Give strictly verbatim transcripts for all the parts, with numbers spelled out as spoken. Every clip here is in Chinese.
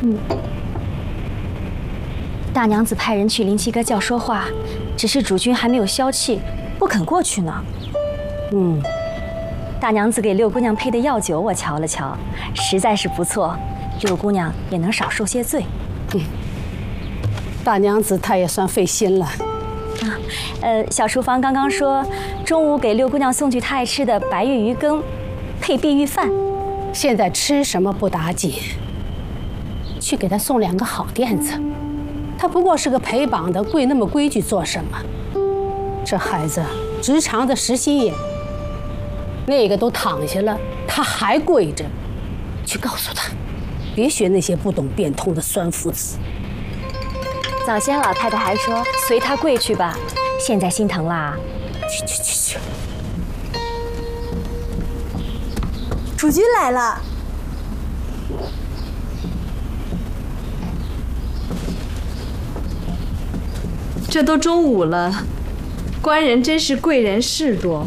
嗯。大娘子派人去灵七阁教说话，只是主君还没有消气，不肯过去呢。嗯。大娘子给六姑娘配的药酒我瞧了瞧，实在是不错，六姑娘也能少受些罪。 嗯。大娘子她也算费心了。 啊，呃，小厨房刚刚说，中午给六姑娘送去她爱吃的白玉鱼羹，配碧玉饭。 现在吃什么不打紧，去给她送两个好垫子。她不过是个陪绑的，跪那么规矩做什么？这孩子直肠子实心眼，那个都躺下了，他还跪着。去告诉他，别学那些不懂变通的酸夫子。 早先老太太还说随她跪去吧，现在心疼啦。 去去去去！ 主君来了。 这都中午了，官人真是贵人事多。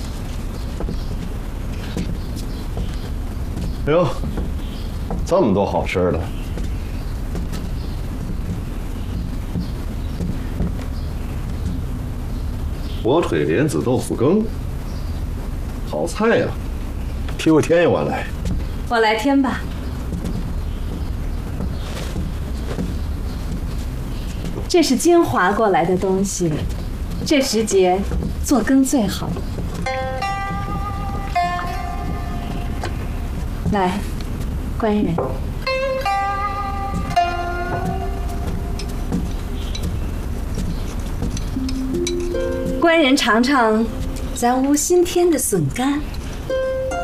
哟，这么多好吃的。 火腿莲子豆腐羹，好菜呀！替我添一碗来。 我来添吧。这是金华过来的东西，这时节做羹最好。来，官人。 官人尝尝咱屋新添的笋干。